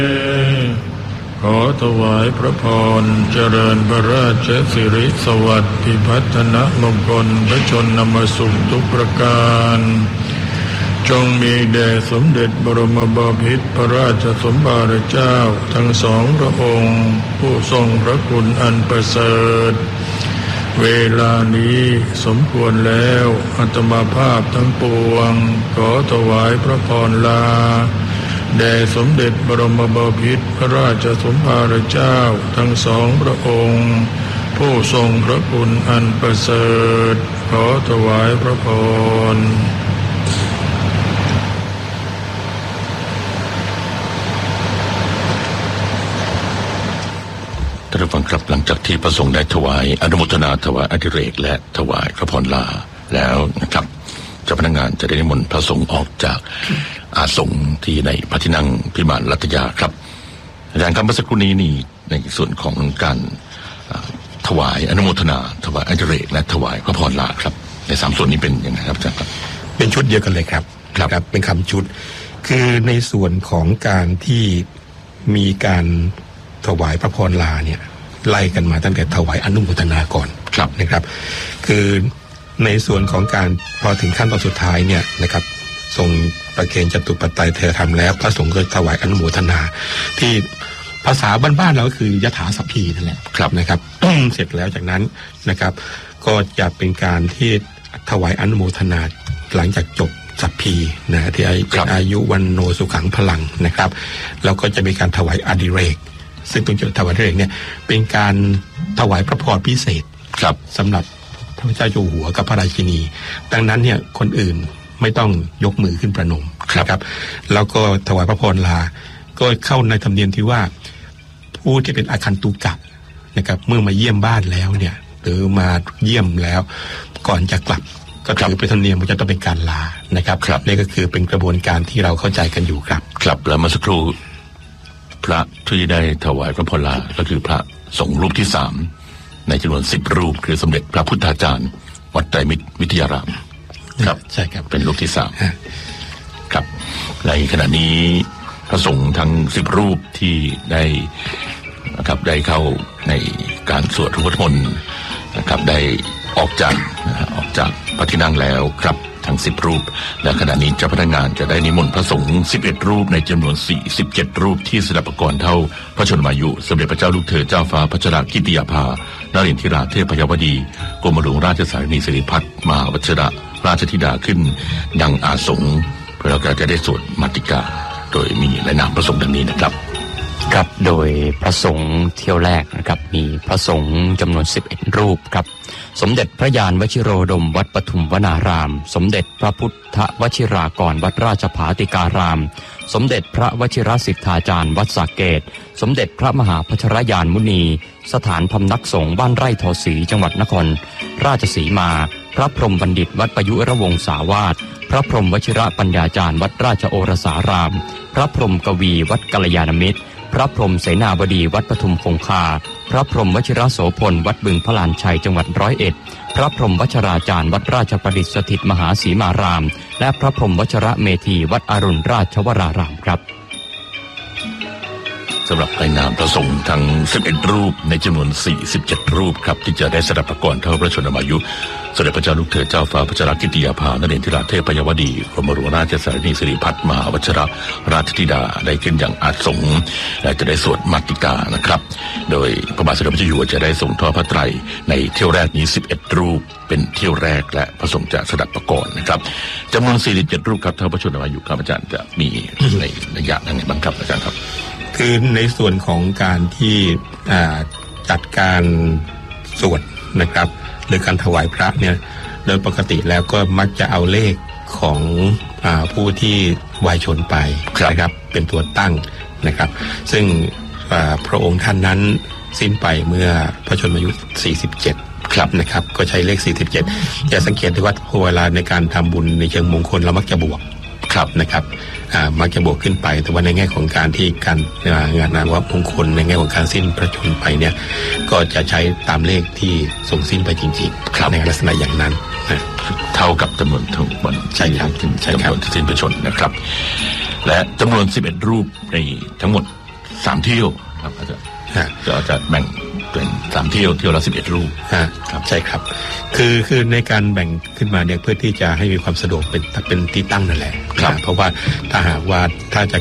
ขอถวายพระพรเจริญพระราชสิริสวัสดิ์พิพัฒนมงคลพระชนมสุขทุกประการจงมีแด่สมเด็จบรมบพิตรพระราชสมภารเจ้าทั้งสองพระองค์ผู้ทรงพระคุณอันประเสริฐเวลานี้สมควรแล้วอาตมาภาพทั้งปวงขอถวายพระพรลาแด่สมเด็จบรมบพิตรพระราชสมภารเจ้าทั้งสองพระองค์ผู้ทรงพระคุณอันประเสริฐขอถวายพระพรท่านผู้ฟังครับหลังจากที่พระสงฆ์ได้ถวายอนุโมทนาถวายอดิเรกและถวายพระพรลาแล้วนะครับเจ้าพนักงานจะได้นิมนต์พระสงฆ์ออกจากอาสงฆ์ที่ในพระที่นั่งพิมานรัตยาครับอาจารย์ครับเมื่อสักครู่นี้นี่ในส่วนของการถวายอนุโมทนาถวายอดิเรกและถวายพระพรลาครับใน3ส่วนนี้เป็นยังไงครับอาจารย์ครับเป็นชุดเดียวกันเลยครับครับเป็นคำชุดคือในส่วนของการที่มีการถวายพระพรลาเนี่ยไล่กันมาตั้งแต่ถวายอนุโมทนาก่อนนะครับคือในส่วนของการพอถึงขั้นตอนสุดท้ายเนี่ยนะครับทรงประเคนจตุปัฏฐัยเทระธรรมแล้วพระสงฆ์ก็ถวายอนุโมทนาที่ภาษาบ้านๆเราก็คือยถาสัพพีนั่นแหละนะครับ เสร็จแล้วจากนั้นนะครับก็จะเป็นการที่ถวายอนุโมทนาหลังจากจบสัพพีนะที่อายุวันโนสุขังพลังนะครับแล้วก็จะมีการถวายอดิเรกซึ่งตรงจุดถวายอดิเรกเนี่ยเป็นการถวายพระพรพิเศษสำหรับพระเจ้าอยู่หัวกับพระราชินีดังนั้นเนี่ยคนอื่นไม่ต้องยกมือขึ้นประนมนะครับแล้วก็ถวายพระพรลาก็เข้าในธรรมเนียมที่ว่าผู้ที่เป็นอาคันตุกะนะครับเมื่อมาเยี่ยมบ้านแล้วเนี่ยหรือมาเยี่ยมแล้วก่อนจะกลับก็ถือเป็นธรรมเนียมว่าจะต้องเป็นการลานะครับนี่ก็คือเป็นกระบวนการที่เราเข้าใจกันอยู่ครับครับแล้วเมื่อสักครู่พระที่ได้ถวายพระพรลาก็คือพระสงฆ์รูปที่3ในจำนวน10รูปคือสมเด็จพระพุทธาจารย์วัดไตรมิตรวิทยารามครับใช่ครับเป็นรูปที่3ครับในขณะนี้พระสงฆ์ทั้ง10รูปที่ได้นะครับได้เข้าในการสวดพระพุทธมนต์นะครับได้ออกจากพระที่นั่งแล้วครับทั้ง10รูปและขณะนี้เจ้าพนักงานจะได้นิมนต์พระสงฆ์11รูปในจำนวน47รูปที่สดับประกรณ์เท่าพระชนมายุสมเด็จพระเจ้าลูกเธอเจ้าฟ้าพัชรกิติยาภานเรนทิราเทพยวดีกรมหลวงราชสารินีสิริพัฒน์มหาวชิระราชธิดาขึ้นยังอาสงฆ์เพื่อเราจะได้สวดมัตติกาโดยมีในนามพระสงฆ์ดังนี้นะครับครับโดยพระสงฆ์เที่ยวแรกนะครับมีพระสงฆ์จำนวน11รูปครับสมเด็จพระยานวชิโรดมวัดปทุมวนารามสมเด็จพระพุทธวชิรากรวัดราชภาติการามสมเด็จพระวชิรสิทธาจารย์วัดสระเกษสมเด็จพระมหาพัชรยานมุนีสถานพำนักสงฆ์บ้านไร่ทอศรีจังหวัดนครราชสีมาพระพรหมบัณฑิตวัดประยุรวงศาวาสพระพรหมวชิระปัญญาจารย์วัดราชโอรสารามพระพรหมกวีวัดกัลยาณมิตรพระพรหมเสนาบดีวัดปทุมคงคาพระพรหมวชิรโสพลวัดบึงพระลานชัยจังหวัด101พระพรหมวชราจารย์วัดราชประดิษฐ์สถิตมหาสีมารามและพระพรหมวชระเมธีวัดอรุณราชวรารามครับสำหรับในนามพระสงฆ์ทั้ง11รูปในจำนวน47รูปครับที่จะได้สดับประกรณ์เท่าพระชนมายุสมเด็จพระเจ้าลูกเธอเจ้าฟ้าพัชรกิติยาภานเรนทิราเทพยวดีกรมหลวงราชสารินีสิริพัฒน์มหาวชิระราชธิดาได้ขึ้นอย่างอาสงฆ์และจะได้สวดมัตติกานะครับโดยพระบาทสมเด็จพระเจ้าอยู่หัวจะได้ส่งทอดพระไตรในเที่ยวแรกนี้11รูปเป็นเที่ยวแรกและพระสงฆ์จะสดับประกรณ์นะครับจำนวน47รูปครับเท่าพระชนมายุครับอาจารย์จะมีในระยะไหนบ้างครับอาจารย์ครับคือในส่วนของการที่จัดการสวดนะครับหรือการถวายพระเนี่ยโดยปกติแล้วก็มักจะเอาเลขของผู้ที่วายชนไปนะครับเป็นตัวตั้งนะครับซึ่งพระองค์ท่านนั้นสิ้นไปเมื่อพระชนมายุ47ครับนะครับก็ใช้เลข47จะสังเกตได้ว่าเวลาในการทำบุญในเชิงมงคลเรามักจะบวกนะครับมักจะบวกขึ้นไปแต่ว่าในแง่ของการที่การงานว่ามงคลในแง่ของการสิ้นพระชนไปเนี่ยก็จะใช้ตามเลขที่ทรงสิ้นไปจริงๆในลักษณะอย่างนั้นเท่ากับจำนวนทั้งวันใช่ครับจำนวนที่สิ้นพระชนนะครับและจำนวน11รูปในทั้งหมด 3 เที่ยวครับอาจารย์จะแบ่งเป็น3 เที่ยวเที่ยวละ11 รูปครับใช่ครับคือในการแบ่งขึ้นมาเนี่ยเพื่อที่จะให้มีความสะดวกเป็นที่ตั้งนั่นแหละเพราะว่าถ้าหากว่าถ้าจะ